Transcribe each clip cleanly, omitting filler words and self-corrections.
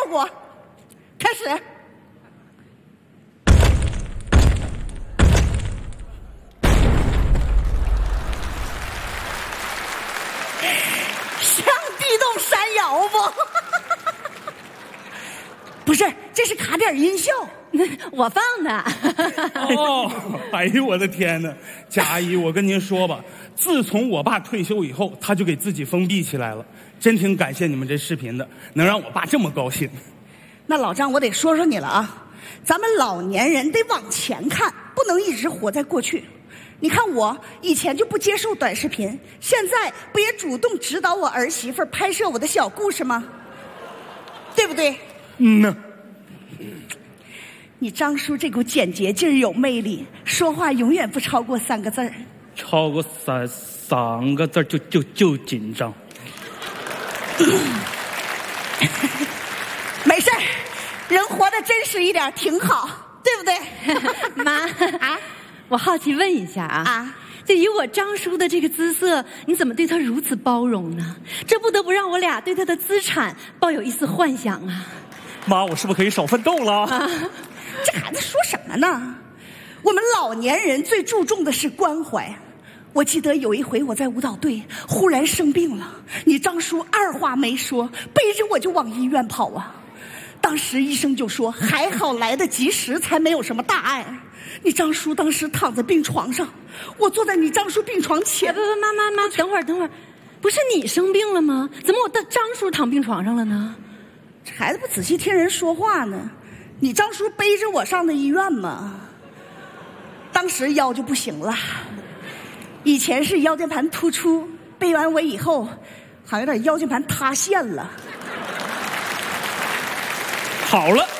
果。开始。像地动山摇不？不是，这是卡点音效， 我放的。 哦，哎呦我的天哪，贾阿姨，我跟您说吧，自从我爸退休以后，他就给自己封闭起来了。真挺感谢你们这视频的，能让我爸这么高兴。 那老张，我得说说你了啊，咱们老年人得往前看，不能一直活在过去。你看我以前就不接受短视频，现在不也主动指导我儿媳妇拍摄我的小故事吗？对不对？ 嗯呐。 你张叔这股简洁劲儿有魅力，说话永远不超过3个字儿。 超过三个字就紧张。 没事儿，人活得真实一点挺好，对不对？ 妈啊，我好奇问一下啊，就以我张叔的这个姿色，你怎么对他如此包容呢？这不得不让我俩对他的资产抱有一丝幻想啊。 妈，我是不是可以少奋斗了？ 这孩子说什么呢？我们老年人最注重的是关怀。我记得有一回我在舞蹈队忽然生病了，你张叔二话没说，背着我就往医院跑啊。当时医生就说还好来得及时，才没有什么大碍。你张叔当时躺在病床上，我坐在你张叔病床前。 不，妈，等会儿，不是你生病了吗？怎么我的张叔躺病床上了呢？ 这孩子不仔细听人说话呢。你张叔背着我上的医院嘛，当时腰就不行了，以前是腰间盘突出，背完我以后好像有点腰间盘塌陷了。 好了。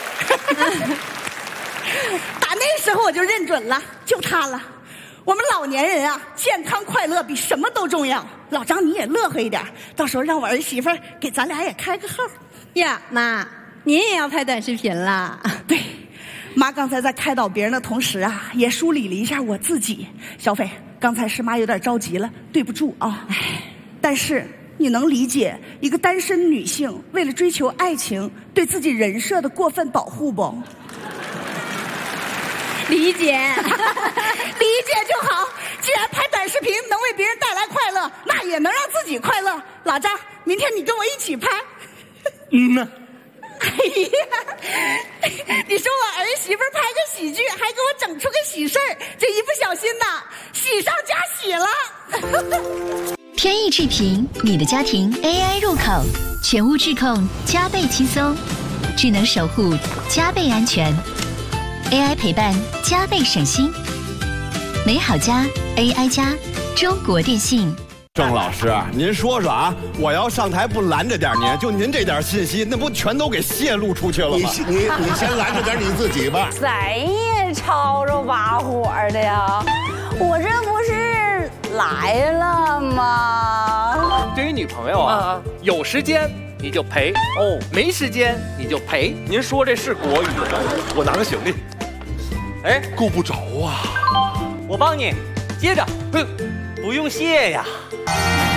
打那时候我就认准了，就他了。我们老年人啊，健康快乐比什么都重要。老张你也乐呵一点，到时候让我儿媳妇给咱俩也开个号。 呀，妈，您也要拍短视频了？ 对，妈刚才在开导别人的同时啊，也梳理了一下我自己。小斐，刚才是妈有点着急了，对不住啊。但是你能理解一个单身女性为了追求爱情对自己人设的过分保护不？ 理解。 理解就好。既然拍短视频能为别人带来快乐，那也能让自己快乐。老张，明天你跟我一起拍。 嗯呐。 哎呀，你说我儿媳妇拍个喜剧，还给我整出个喜事儿，这一不小心呐，喜上加喜了。 天意智评，你的家庭 AI 入口，全屋智控，加倍轻松，智能守护，加倍安全 ，AI 陪伴，加倍省心。美好家 AI 家，中国电信。 郑老师，您说说啊，我要上台不拦着点您，就您这点信息，那不全都给泄露出去了吗？ 你先拦着点你自己吧。 谁也吵着把火的呀？我这不是来了吗？ 对于女朋友啊，有时间你就陪哦，没时间你就陪。您说这是国语吗？我拿个行李。哎，够不着啊！ 我帮你接着，不用谢呀。